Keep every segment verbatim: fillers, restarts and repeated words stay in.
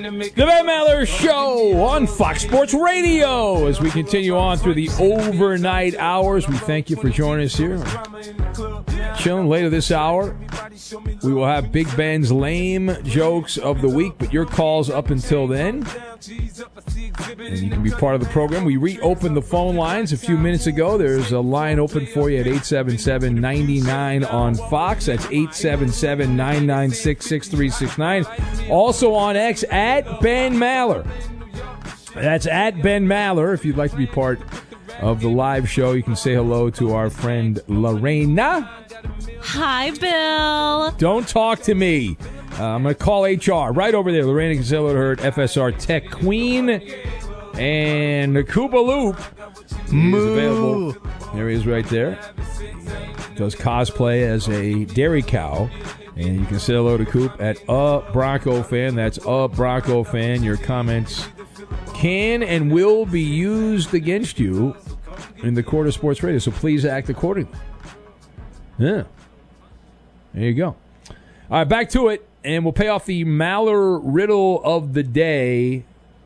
The Ben Maller Show on Fox Sports Radio. As we continue on through the overnight hours, we thank you for joining us here. Chilling later this hour, we will have Big Ben's lame jokes of the week, but your calls up until then. And you can be part of the program. We reopened the phone lines a few minutes ago. There's a line open for you at eight seven seven, nine nine on Fox. That's eight seven seven, nine nine six, six three six nine. Also on X, at Ben Maller. That's at Ben Maller. If you'd like to be part of the live show, you can say hello to our friend Lorena. Hi, Bill. Don't talk to me. Uh, I'm going to call H R right over there. Lorena Gazillo Hurt, F S R Tech Queen. And the Koopa Loop is available. There he is right there. Does cosplay as a dairy cow. And you can say hello to Coop at a Bronco fan. That's a Bronco fan. Your comments can and will be used against you in the court of sports radio. So please act accordingly. Yeah. There you go. All right, back to it. And we'll pay off the Maller riddle of the day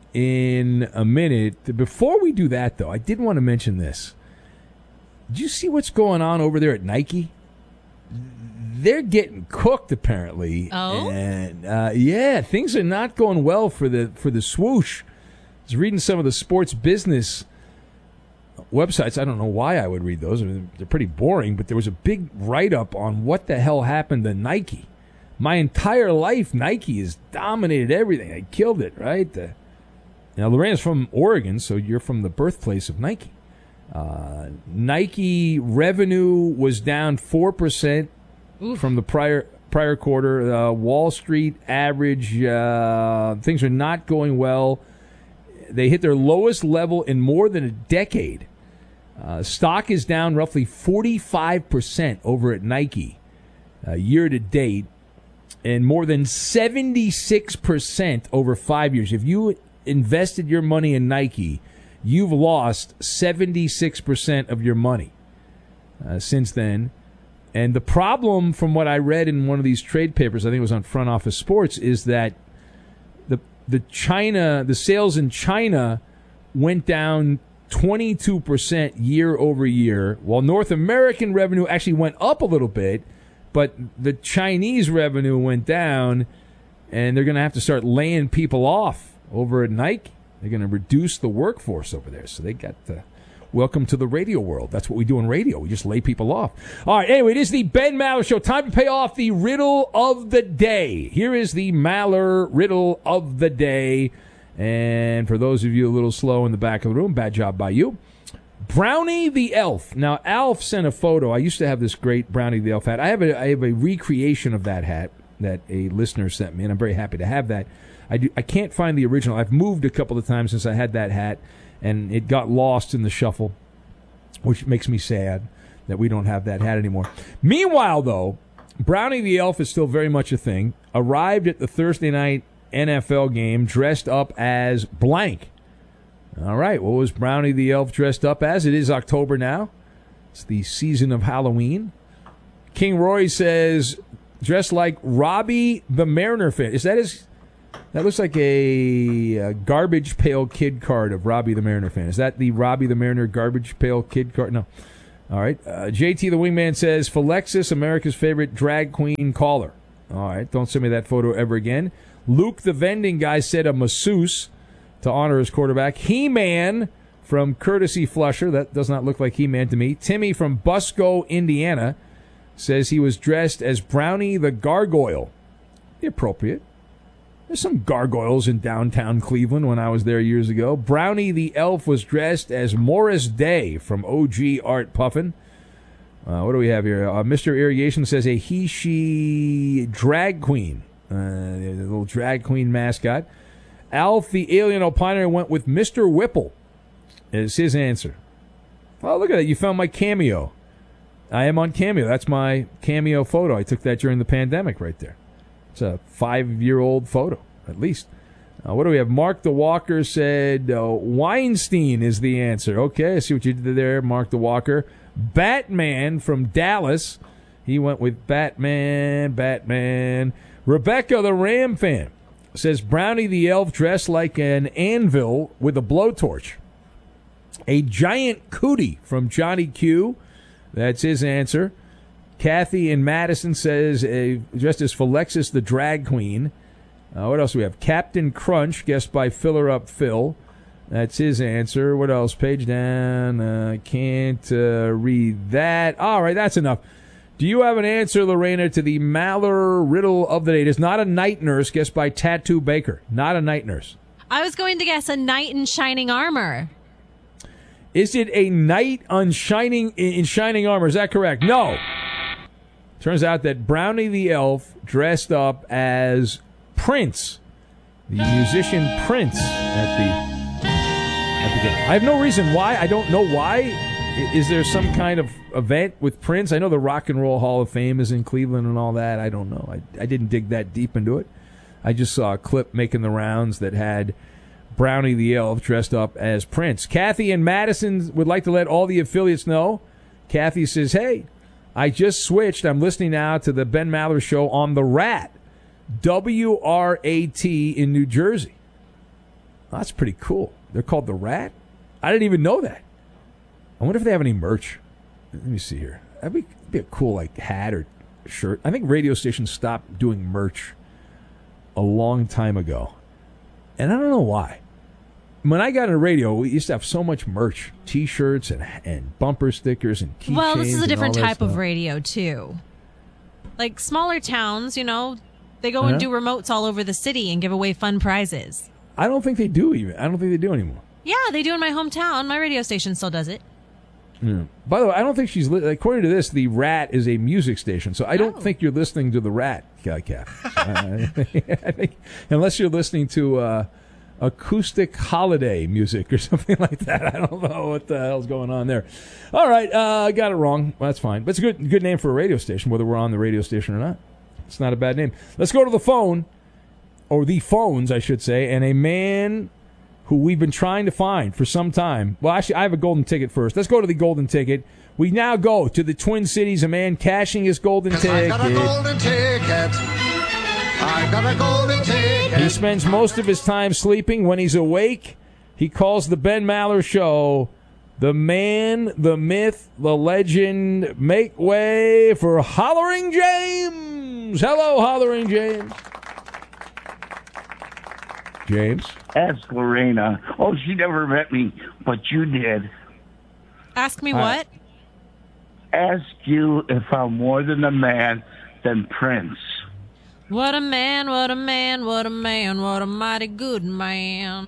in a minute. Before we do that, though, I did want to mention this. Did you see what's going on over there at Nike? They're getting cooked, apparently. Oh? And, uh, yeah, things are not going well for the for the swoosh. I was reading some of the sports business websites. I don't know why I would read those. I mean, they're pretty boring, but there was a big write-up on what the hell happened to Nike. My entire life, Nike has dominated everything. They killed it, right? The, now, Lorena's from Oregon, so you're from the birthplace of Nike. Uh, Nike revenue was down four percent Oof. from the prior prior quarter. Uh, Wall Street average, uh, things are not going well. They hit their lowest level in more than a decade. Uh, stock is down roughly forty-five percent over at Nike uh, year to date, and more than seventy-six percent over five years. If you invested your money in Nike, you've lost seventy-six percent of your money uh, since then. And the problem, from what I read in one of these trade papers, I think it was on Front Office Sports, is that the the China the sales in China went down twenty-two percent year over year, while North American revenue actually went up a little bit, but the Chinese revenue went down, and they're going to have to start laying people off over at Nike. They're going to reduce the workforce over there, so they got the welcome to the radio world. That's what we do in radio. We just lay people off. All right, anyway, it is the Ben Maller Show. Time to pay off the riddle of the day. Here is the Maller riddle of the day. And for those of you a little slow in the back of the room, bad job by you. Brownie the Elf. Now, Alf sent a photo. I used to have this great Brownie the Elf hat. I have a, I have a recreation of that hat that a listener sent me, and I'm very happy to have that. I, do, I can't find the original. I've moved a couple of times since I had that hat, and it got lost in the shuffle, which makes me sad that we don't have that hat anymore. Meanwhile, though, Brownie the Elf is still very much a thing. Arrived at the Thursday night N F L game dressed up as blank. All right, what was Brownie the Elf dressed up as? It is October now. It's the season of Halloween. King Roy says, dressed like Robbie the Mariner fan. Is that his? That looks like a, a Garbage Pail Kid card of Robbie the Mariner fan. Is that the Robbie the Mariner Garbage Pail Kid card? No. All right. Uh, J T the Wingman says, Philexis, America's favorite drag queen caller. All right, don't send me that photo ever again. Luke the vending guy said a masseuse to honor his quarterback. He-Man from Courtesy Flusher. That does not look like He-Man to me. Timmy from Busco, Indiana says he was dressed as Brownie the Gargoyle. The appropriate. There's some gargoyles in downtown Cleveland when I was there years ago. Brownie the Elf was dressed as Morris Day from O G Art Puffin. Uh, what do we have here? Uh, Mister Irrigation says a he-she drag queen. Uh, the little drag queen mascot. Alf the Alien Opiner went with Mister Whipple as his answer. Oh, look at that. You found my Cameo. I am on Cameo. That's my Cameo photo. I took that during the pandemic right there. It's a five-year-old photo, at least. Uh, what do we have? Mark the Walker said uh, Weinstein is the answer. Okay, I see what you did there, Mark the Walker. Batman from Dallas. He went with Batman, Batman. Rebecca the Ram fan. says Brownie the Elf dressed like an anvil with a blowtorch. A giant cootie from Johnny Q. That's his answer. Kathy in Madison says uh, dressed as Philexis the drag queen. Uh, what else do we have? Captain Crunch, guessed by Filler Up Phil. That's his answer. What else? Page down. Uh, can't uh, read that. All right, that's enough. Do you have an answer, Lorena, to the Maller riddle of the day? It is not a night nurse, guessed by Tattoo Baker. Not a night nurse. I was going to guess a knight in shining armor. Is it a knight on shining in shining armor? Is that correct? No. Turns out that Brownie the Elf dressed up as Prince, the musician Prince, at the at the game. I have no reason why. I don't know why. Is there some kind of event with Prince? I know the Rock and Roll Hall of Fame is in Cleveland and all that. I don't know. I, I didn't dig that deep into it. I just saw a clip making the rounds that had Brownie the Elf dressed up as Prince. Kathy in Madison would like to let all the affiliates know. Kathy says, hey, I just switched. I'm listening now to the Ben Maller Show on The Rat, W R A T in New Jersey. Oh, that's pretty cool. They're called The Rat? I didn't even know that. I wonder if they have any merch. Let me see here. That'd be, be a cool like hat or shirt. I think radio stations stopped doing merch a long time ago. And I don't know why. When I got into radio, we used to have so much merch, T-shirts and and bumper stickers and keychains. Well, this is a different type stuff. of radio, too. Like smaller towns, you know, they go Uh-huh. and do remotes all over the city and give away fun prizes. I don't think they do even. I don't think they do anymore. Yeah, they do in my hometown. My radio station still does it. Yeah. By the way, I don't think she's, li- according to this, the Rat is a music station. So I don't Oh. think you're listening to the Rat, Kat. I think, unless you're listening to uh, acoustic holiday music or something like that. I don't know what the hell's going on there. All right, uh, I got it wrong. Well, that's fine. But it's a good, good name for a radio station, whether we're on the radio station or not. It's not a bad name. Let's go to the phone, or the phones, I should say, and a man who we've been trying to find for some time. Well, actually, I have a golden ticket first. Let's go to the golden ticket. We now go to the Twin Cities, a man cashing his golden ticket. I got a golden ticket. I got a golden ticket. He spends most of his time sleeping. When he's awake, he calls the Ben Maller Show the man, the myth, the legend. Make way for Hollering James. Hello, Hollering James. James? Ask Lorena. Oh, she never met me, but you did. Ask me All what? right. Ask you if I'm more than a man than Prince. What a man, what a man, what a man, what a mighty good man.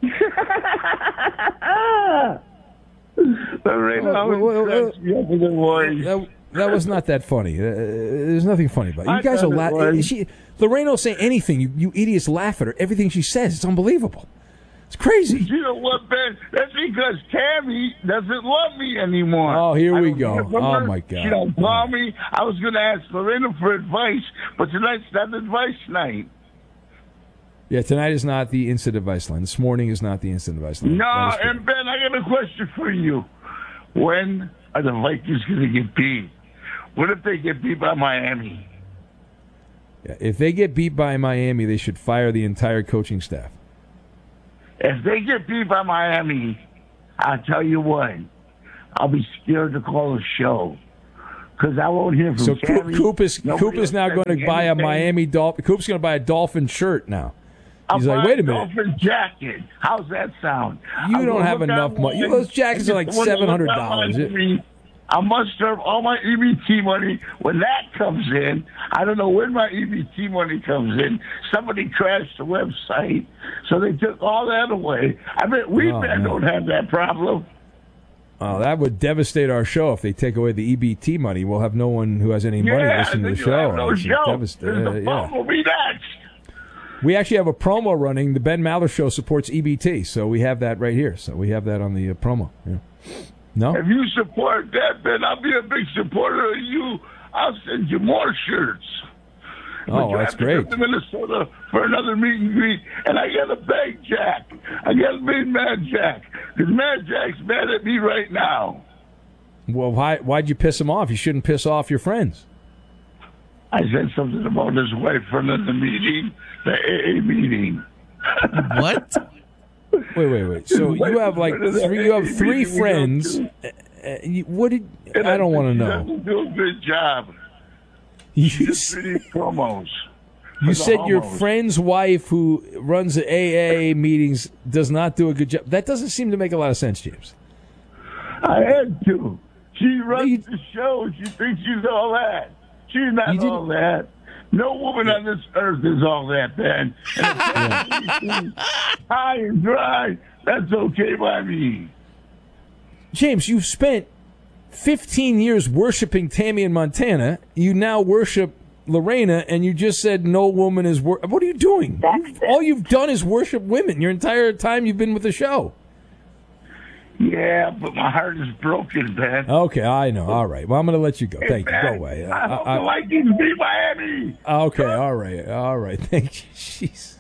Lorena, Oh, wait, wait, wait, wait. you have a good voice. That, that was not that funny. Uh, there's nothing funny about it. You I guys are thought it laughing. was. She, Lorena will say anything. You, you idiots laugh at her. Everything she says. It's unbelievable. It's crazy. You know what, Ben? That's because Tammy doesn't love me anymore. Oh, here I we don't go. hear from Oh, her. my God. She don't call me. I was going to ask Lorena for advice, but tonight's not advice night. Yeah, tonight is not the instant advice line. This morning is not the instant advice line. No, That is true. and Ben, I got a question for you. When are the Vikings going to get beat? What if they get beat by Miami? Yeah, if they get beat by Miami, they should fire the entire coaching staff. If they get beat by Miami, I'll tell you what, I'll be scared to call a show because I won't hear from So Tammy. Coop, Coop is, Nobody Coop is will now send going to me buy a anything. Miami Dolphin. Coop's going to buy a Dolphin shirt now. He's I'll like, buy wait a minute. Dolphin jacket. How's that sound? You I'll don't go have look enough online money. Those jackets and are like just wanna seven hundred look dollars. online. I'll muster up all my E B T money. When that comes in, I don't know when my E B T money comes in. Somebody crashed the website, so they took all that away. I bet we Oh, men man. don't have that problem. Oh, that would devastate our show if they take away the E B T money. We'll have no one who has any money Yeah, listening to then the you show. have no It's show. devast- Then uh, the yeah. phone will be next. We actually have a promo running. The Ben Maller Show supports E B T, so we have that right here. So we have that on the uh, promo. Yeah. No? If you support that, Ben, I'll be a big supporter of you. I'll send you more shirts. But Oh, you that's have to great. come to Minnesota for another meet and greet, and I got a big Jack. I got a big Mad Jack because Mad Jack's mad at me right now. Well, why, why'd you piss him off? You shouldn't piss off your friends. I said something about his wife running the meeting, the A A meeting. What? Wait, wait, wait. So you have like three. You have three friends. Uh, uh, you- What did And I don't want to think know. He doesn't do a good job. You, He's just reading promos. you for the said your homos. friend's wife, who runs the A A meetings, does not do a good job. That doesn't seem to make a lot of sense, James. I had to. She runs you- the show. She thinks she's all that. She's not You didn't- all that. No woman on this earth is all that, Ben. And if high and dry, that's okay by me. James, you've spent fifteen years worshiping Tammy in Montana. You now worship Lorena, and you just said no woman is wor- What are you doing? You've- all you've done is worship women your entire time you've been with the show. Yeah, but my heart is broken, Ben. Okay, I know. All right. Well, I'm going to let you go. Thank you. Ben, Go away. I hope I- the I- Vikings beat Miami. Okay, all right, all right. Thank you. Jeez.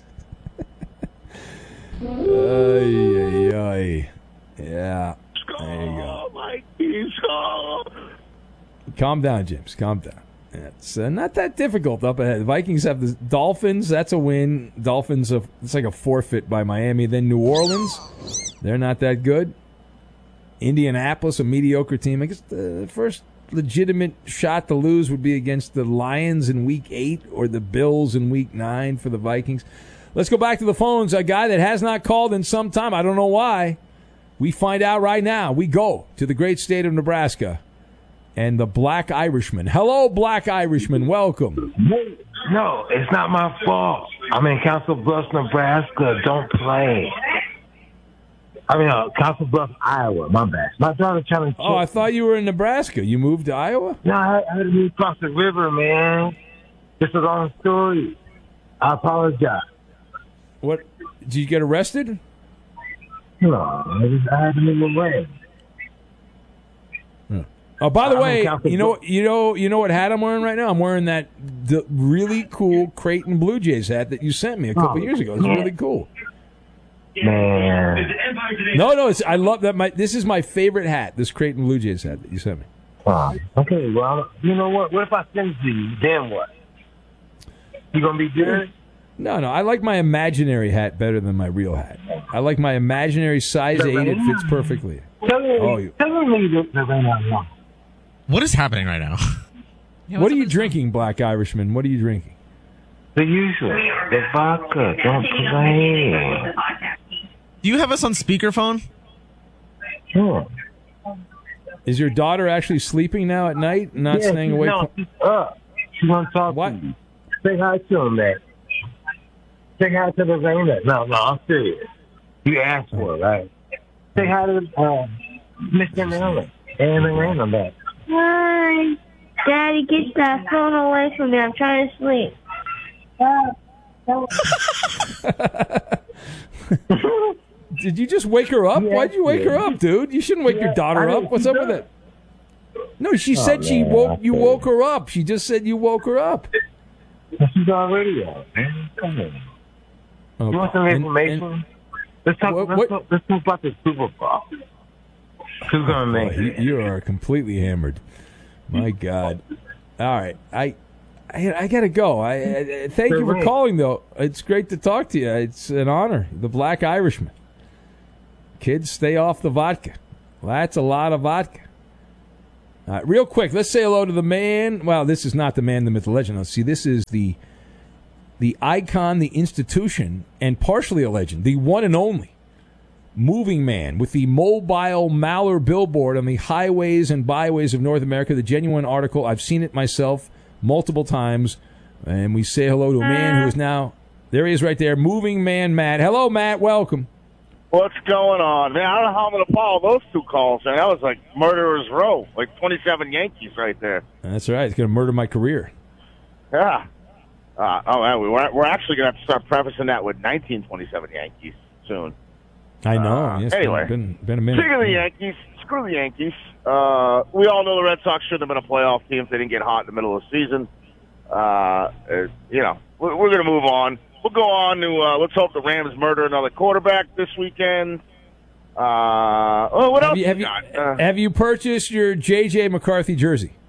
Ay, ay, ay. Yeah. There you go. Oh, Vikings. Oh. Calm down, James. Calm down. It's uh, not that difficult up ahead. The Vikings have the Dolphins. That's a win. Dolphins, of it's like a forfeit by Miami. Then New Orleans. They're not that good. Indianapolis, a mediocre team. I guess the first legitimate shot to lose would be against the Lions in week eight or the Bills in week nine for the Vikings. Let's go back to the phones. A guy that has not called in some time. I don't know why. We find out right now. We go to the great state of Nebraska and the Black Irishman. Hello, Black Irishman. Welcome. No, it's not my fault. I'm in Council Bluffs, Nebraska. Don't play. I mean, uh, Council Bluffs, Iowa. My bad. My daughter trying to. Oh, I thought you were in Nebraska. You moved to Iowa? No, I, I had to move across the river, man. It's a long story. I apologize. What? Did you get arrested? No, I, just, I had to move away. Oh, by the I'm way, in Council you know, Bluffs. you know, you know what hat I'm wearing right now? I'm wearing that the really cool Creighton Blue Jays hat that you sent me a couple Oh, years ago. It's yeah. really cool. Man. No, no, it's, I love that. My this is my favorite hat. This Creighton Blue Jays hat that you sent me. Oh, okay, well, you know what? What if I send it to you? Then what? You going to be good? No, no, I like my imaginary hat better than my real hat. I like my imaginary size eight. It fits perfectly. Tell me, Oh, you- tell me that that right now. What is happening right now? Yeah, What what's are up you with- drinking, Black Irishman? What are you drinking? The usual. The vodka. Don't play. Do you have us on speakerphone? Sure. Is your daughter actually sleeping now at night, not Yeah, staying she's- awake? No, she's up. She want to talk What? to you. Say hi to him, man. Say hi to the Raina. No, no, I'm serious. You asked for it, right? Say hi to uh, Mister Miller and the Raina, man. Hi. Daddy, get that phone away from me. I'm trying to sleep. Did you just wake her up? Yeah, Why'd you wake her yeah. up, dude? You shouldn't wake your Yeah, daughter I up. didn't What's see up with that. it? No, she said she man, woke. You okay. woke her up. She just said you woke her up. She's already up, man. Come on. Okay. You want some And- information? and- let's, talk, What- let's, what- talk, let's talk about the Super Bowl. Who's going to make Boy, you, it? you are completely hammered. My God. All right, I, I, I gotta go. I, I thank you for Great. calling, though. It's great to talk to you. It's an honor. The Black Irishman. Kids, stay off the vodka. That's a lot of vodka. All right, real quick, let's say hello to the man. Well, this is not the man, the myth, the legend. Let's see, this is the the icon, the institution, and partially a legend, the one and only moving man with the mobile Mallor billboard on the highways and byways of North America, the genuine article. I've seen it myself multiple times. And we say hello to a man who is now, there he is right there, moving man Matt. Hello, Matt. Welcome. What's going on? Man, I don't know how I'm going to follow those two calls. Man, that was like murderer's row, like twenty-seven Yankees right there. That's right. It's going to murder my career. Yeah. Uh, oh, man, we we're, we're actually going to have to start prefacing that with nineteen twenty-seven Yankees soon. I know. Uh, yes, anyway. been, been a minute. Speaking of the Yankees, screw the Yankees. Uh, we all know the Red Sox shouldn't have been a playoff team if they didn't get hot in the middle of the season. Uh, uh, you know, we're, we're going to move on. We'll go on to, uh, let's hope the Rams murder another quarterback this weekend. Uh, oh, what Have else you, we have, you, got? Uh, have you purchased your J J McCarthy jersey?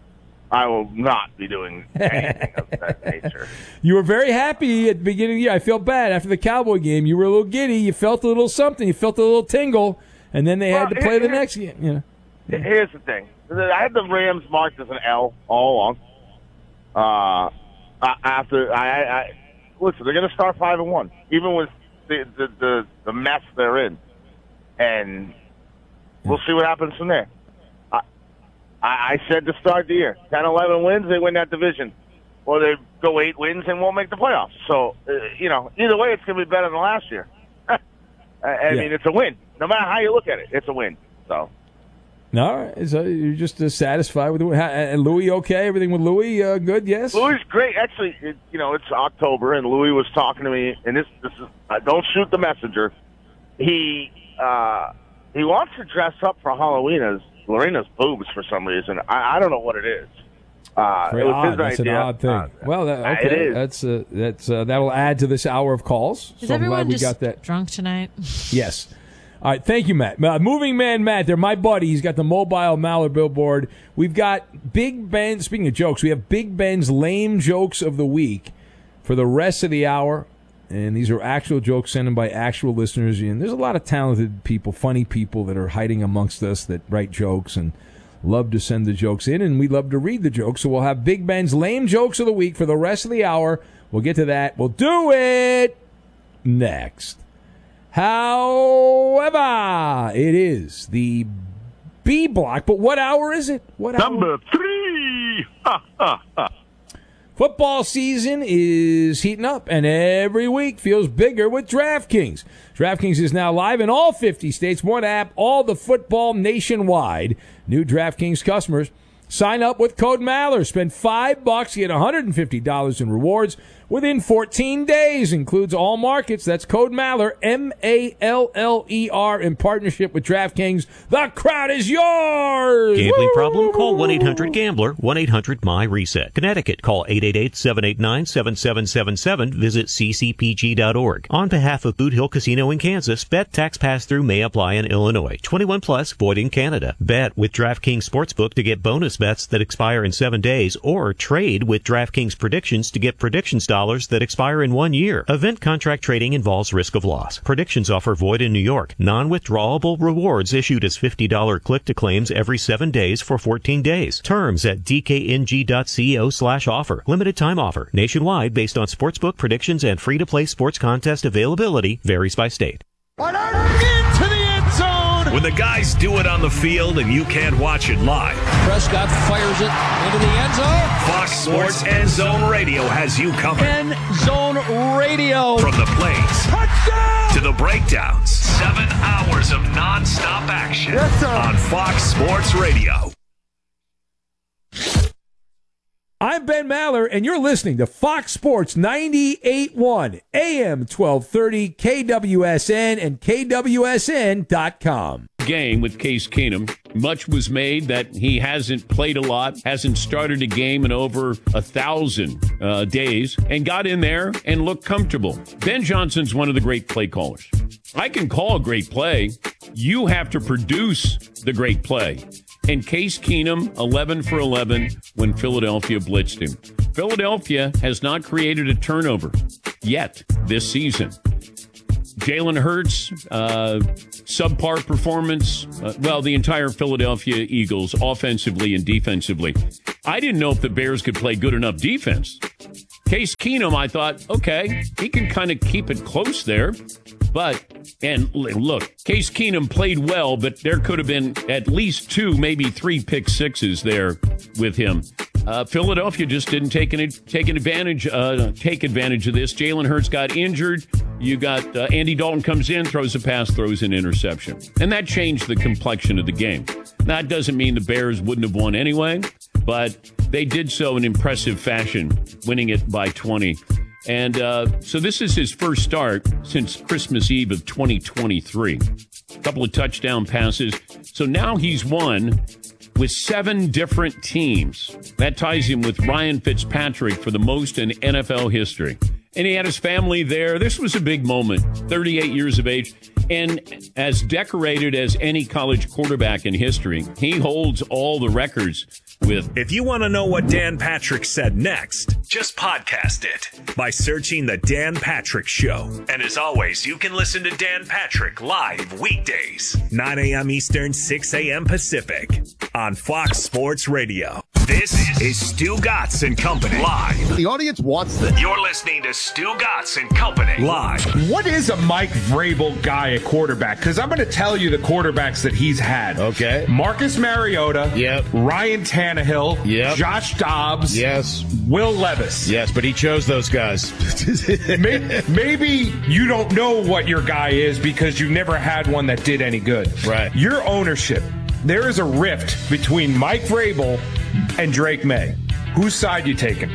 I will not be doing anything of that nature. You were very happy at the beginning of the year. I felt bad after the Cowboy game. You were a little giddy. You felt a little something. You felt a little tingle, and then they Well, had to play the here- next game. You know. Here's the thing. I had the Rams marked as an L all along. Uh, after I, I listen, they're going to start five and one, even with the, the the the mess they're in, and we'll see what happens from there. I I said to start the year, ten, eleven wins, they win that division, or they go eight wins and won't make the playoffs. So uh, you know, either way, it's going to be better than last year. I, I Yeah. mean, it's a win, no matter how you look at it. It's a win. So. No, so you're just uh, satisfied with it. Ha- And Louis, okay? Everything with Louis, uh, good? Yes. Louis is great. Actually, it, you know, it's October, and Louis was talking to me, and this, this is, uh, don't shoot the messenger. He, uh, he wants to dress up for Halloween as Lorena's boobs for some reason. I, I don't know what it is. Uh, Very it was odd. his That's idea. an odd thing. Uh, well, that, uh, okay, it is. that's uh, that's uh, that'll add to this hour of calls. Is so I'm glad everyone we just got that. drunk tonight? Yes. All right, thank you, Matt. Uh, Moving Man Matt, they're my buddy. He's got the mobile Mallard billboard. We've got Big Ben, speaking of jokes, we have Big Ben's lame jokes of the week for the rest of the hour. And these are actual jokes sent in by actual listeners. And there's a lot of talented people, funny people that are hiding amongst us that write jokes and love to send the jokes in. And we love to read the jokes. So we'll have Big Ben's lame jokes of the week for the rest of the hour. We'll get to that. We'll do it next. However, it is the B block. But what hour is it? What Number hour? three. Ha, ha, ha. Football season is heating up, and every week feels bigger with DraftKings. DraftKings is now live in all fifty states. One app, all the football nationwide. New DraftKings customers sign up with code Maller. Spend five bucks, get one hundred fifty dollars in rewards within fourteen days. Includes all markets. That's code Maller, M A L L E R, in partnership with DraftKings. The crowd is yours. Gambling Woo! problem? Call one eight hundred gambler, one eight hundred M Y reset. Connecticut, call eight eight eight, seven eight nine, seven seven seven seven. Visit c c p g dot org. On behalf of Boot Hill Casino in Kansas, bet tax pass-through may apply in Illinois. twenty-one plus, void in Canada. Bet with DraftKings Sportsbook to get bonus bets that expire in seven days, or trade with DraftKings Predictions to get predictions dollars that expire in one year. Event contract trading involves risk of loss. Predictions offer void in New York. Non-withdrawable rewards issued as fifty dollars click-to-claims every seven days for fourteen days. Terms at d k n g dot co slash offer. Limited time offer. Nationwide based on sportsbook predictions and free-to-play sports contest availability. Varies by state. Into the end zone. When the guys do it on the field and you can't watch it live, Prescott fires it into the end zone. Fox Sports End Zone Radio has you covered. End zone radio. From the plays Touchdown. to the breakdowns, seven hours of nonstop action Yes, sir. on Fox Sports Radio. I'm Ben Maller, and you're listening to Fox Sports ninety-eight point one, A M twelve thirty, K W S N, and K W S N dot com. Game with Case Keenum. Much was made that he hasn't played a lot, hasn't started a game in over a thousand uh, days, and got in there and looked comfortable. Ben Johnson's one of the great play callers. I can call a great play. You have to produce the great play. And Case Keenum, eleven for eleven when Philadelphia blitzed him. Philadelphia has not created a turnover yet this season. Jalen Hurts, uh, subpar performance. Uh, well, the entire Philadelphia Eagles, offensively and defensively. I didn't know if the Bears could play good enough defense. Case Keenum, I thought, okay, he can kind of keep it close there. But, and look, Case Keenum played well, but there could have been at least two, maybe three pick sixes there with him. Uh, Philadelphia just didn't take an, take an advantage, uh, take advantage of this. Jalen Hurts got injured. You got uh, Andy Dalton comes in, throws a pass, throws an interception. And that changed the complexion of the game. That doesn't mean the Bears wouldn't have won anyway, but they did so in impressive fashion, winning it by twenty. And uh, so this is his first start since Christmas Eve of twenty twenty-three. A couple of touchdown passes. So now he's won with seven different teams. That ties him with Ryan Fitzpatrick for the most in N F L history. And he had his family there. This was a big moment, thirty-eight years of age. And as decorated as any college quarterback in history, he holds all the records with. If you want to know what Dan Patrick said next, just podcast it by searching The Dan Patrick Show. And as always, you can listen to Dan Patrick live weekdays, nine a.m. Eastern, six a.m. Pacific, on Fox Sports Radio. This is Stu Gatz and Company live. The audience wants this. You're listening to Stu Gatz and Company live. What is a Mike Vrabel guy at quarterback? Because I'm going to tell you the quarterbacks that he's had. Okay. Marcus Mariota. Yep. Ryan Tannehill. Yep. Josh Dobbs. Yes. Will Levis. Yes, but he chose those guys. maybe, maybe you don't know what your guy is because you never had one that did any good. Right. Your ownership. There is a rift between Mike Vrabel and Drake May. Whose side you taking?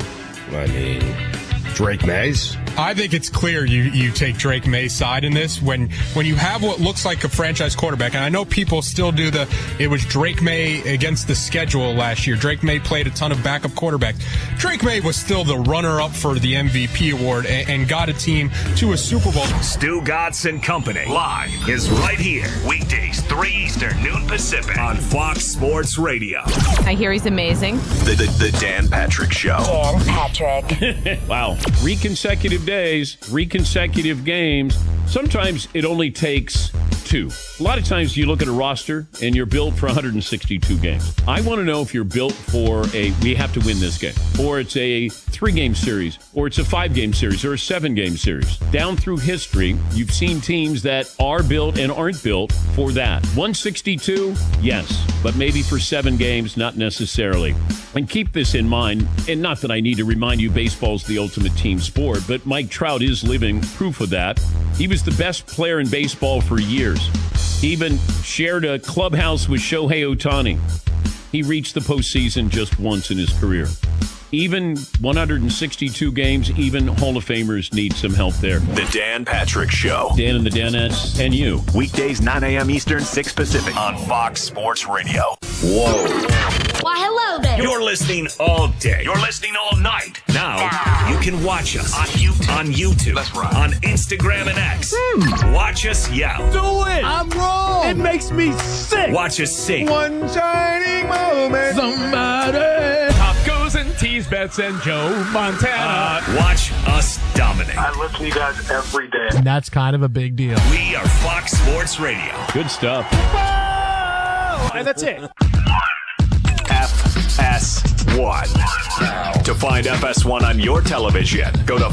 I mean, Drake May's. I think it's clear you, you take Drake May's side in this when when you have what looks like a franchise quarterback. And I know people still do the, it was Drake May against the schedule last year. Drake May played a ton of backup quarterbacks. Drake May was still the runner-up for the M V P award and, and got a team to a Super Bowl. Stu Gatz and Company live is right here. Weekdays, three Eastern, noon Pacific, on Fox Sports Radio. I hear he's amazing. The, the, the Dan Patrick Show. Dan Patrick. Wow. Three consecutive days, three consecutive games. Sometimes it only takes two. A lot of times you look at a roster and you're built for one hundred sixty-two games. I want to know if you're built for a, we have to win this game, or it's a three-game series, or it's a five-game series, or a seven-game series. Down through history, you've seen teams that are built and aren't built for that. one sixty-two, yes, but maybe for seven games, not necessarily. And keep this in mind, and not that I need to remind you baseball's the ultimate team sport, but Mike Trout is living proof of that. He was the best player in baseball for years. He even shared a clubhouse with Shohei Ohtani. He reached the postseason just once in his career. Even one hundred sixty-two games, even Hall of Famers need some help there. The Dan Patrick Show. Dan and the Danettes and you. Weekdays, nine a.m. Eastern, six Pacific, on Fox Sports Radio. Whoa. Why, hello there. You're listening all day. You're listening all night. Now, you can watch us on YouTube. On YouTube. That's right. On Instagram and X. Hmm. Watch us yell. Do it. I'm wrong. It makes me sick. Watch us sing. One shining moment. Somebody. Top goes and tease bets and Joe Montana. Uh, watch us dominate. I listen to you guys every day. And that's kind of a big deal. We are Fox Sports Radio. Good stuff. Whoa! And that's it. F S one. To find F S one on your television, go to